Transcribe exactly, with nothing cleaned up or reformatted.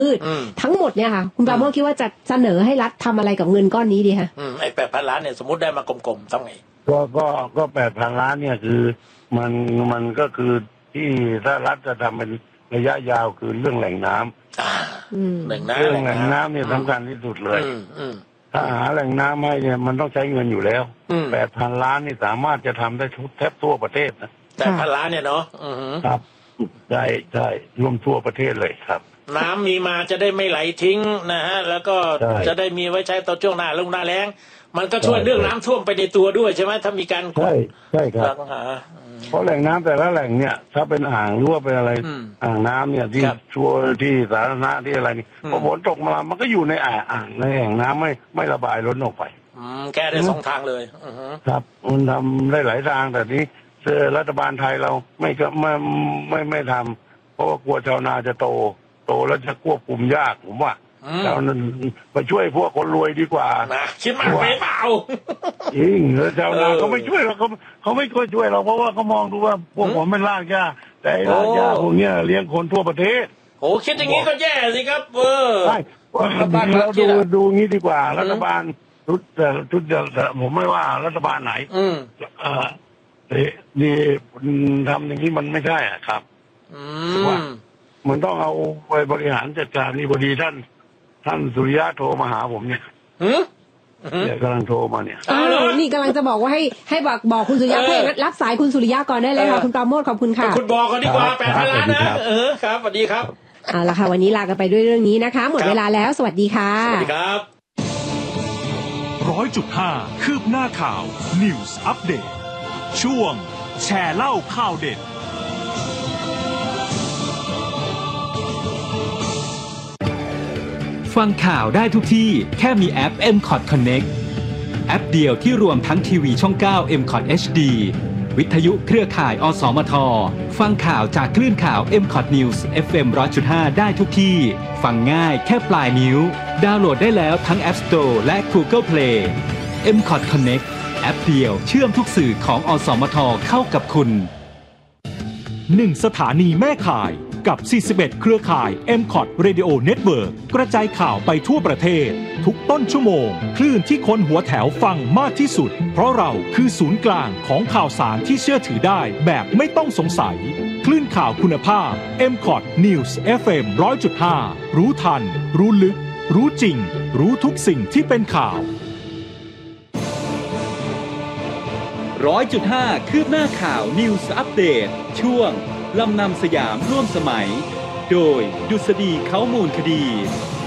พืชทั้งหมดเนี่ยค่ะคุณปราโมชคิดว่าจะเสนอให้รัฐทำอะไรกับเงินก้อนนี้ดีคะไอ้แปดพันล้านเนี่ยสมมติได้มากลมๆต้องไงก็ก็ก็แปดพันล้านเนี่ยคือมันมันก็คือที่ถ้ารัฐจะทำเป็นระยะยาวคือเรื่องแหล่งน้ำแหล่งน้ำเรื่องแหล่งน้ำเนี่ยสำคัญที่สุดเลยถ้าหาแหล่งน้ำให้เนี่ยมันต้องใช้เงินอยู่แล้วแปดพันล้านนี่สามารถจะทำได้ทุกแทบทั่วประเทศนะแปดพันล้านเนี่ยเนาะครับใช่ใช่รวมทั่วประเทศเลยครับน้ำมีมาจะได้ไม่ไหลทิ้งนะฮะแล้วก็จะได้มีไว้ใช้ตอนช่วงหน้าลงหน้าแล้งมันก็ช่วยเรื่องน้ำท่วมไปในตัวด้วยใช่ไหมถ้ามีการใช่ใช่ครับเพราะแหล่งน้ำแต่ละแหล่งเนี่ยถ้าเป็นอ่างหรือว่าเป็นอะไรอ่างน้ำเนี่ยที่ชัวที่สาธารณะที่อะไรนี่พอฝนตกมามันก็อยู่ในอ่างอ่างในแห่งน้ำไม่ไม่ระบายล้นออกไปแก้ได้สองทางเลยครับมันทำได้หลายทางแต่นี้รัฐบาลไทยเราไม่ไม่ไม่ไม่ทำเพราะว่ากลัวชาวนาจะโตโตแล้วจะควบคุมยากผมว่าเรานั้นไปช่วยพวกคนรวยดีกว่าคิดมากไปเปล่าจริงแล้วชาวนาเขาไม่ช่วยเราเขาเขาไม่ค่อยช่วยเราเพราะว่าเขามองดูว่าพวกผมเป็นรากหญ้าแต่รากหญ้าพวกนี้เลี้ยงคนทั่วประเทศโอ้คิดอย่างนี้ก็แย่สิครับเออใช่เราดูดูงี้ดีกว่ารัฐบาลทุกแต่ทุกแต่ผมไม่ว่ารัฐบาลไหนเออนี่ทำอย่างนี้มันไม่ใช่อ่ะครับว่ามันต้องเอาไปบริหารจัดการนี่พอดีท่านท่านสุริยะโทรมาหาผมเนี่ยเนี่ยกำลังโทรมาเนี่ยเออนี่กำลังจะบอกว่าให้ให้บอกบอกคุณสุริยะให้รับสายคุณสุริยะก่อนได้เลยค่ะคุณปราโมชขอบคุณค่ะคุณบอกก่อนดีกว่าแปดพันล้านนะเออครับสวัสดีครับเอาละค่ะวันนี้ลากันไปด้วยเรื่องนี้นะคะหมดเวลาแล้วสวัสดีค่ะสวัสดีครับร้อยจุดห้าคืบหน้าข่าว News Update ช่วงแชร์เล่าข่าวเด็ดฟังข่าวได้ทุกที่แค่มีแอป เอ็ม คอท Connect แอปเดียวที่รวมทั้งทีวีช่อง เก้า เอ็ม คอท เอช ดี วิทยุเครือข่าย อสมท ฟังข่าวจากคลื่นข่าว เอ็ม คอท News เอฟ เอ็ม หนึ่งร้อยจุดห้า ได้ทุกที่ฟังง่ายแค่ปลายนิ้วดาวน์โหลดได้แล้วทั้ง App Store และ Google Play เอ็ม คอท Connect แอปเดียวเชื่อมทุกสื่อของอสมทเข้ากับคุณหนึ่งสถานีแม่ข่ายกับสี่สิบเอ็ดเครือข่าย เอ็ม คอท Radio Network กระจายข่าวไปทั่วประเทศทุกต้นชั่วโมงคลื่นที่คนหัวแถวฟังมากที่สุดเพราะเราคือศูนย์กลางของข่าวสารที่เชื่อถือได้แบบไม่ต้องสงสัยคลื่นข่าวคุณภาพ เอ็ม คอท News เอฟ เอ็ม หนึ่งร้อยจุดห้า รู้ทันรู้ลึกรู้จริงรู้ทุกสิ่งที่เป็นข่าวหนึ่งร้อยจุดห้า คืบหน้าข่าว News Update ช่วงลำนำสยามร่วมสมัยโดยดุษฎีเขามูลคดี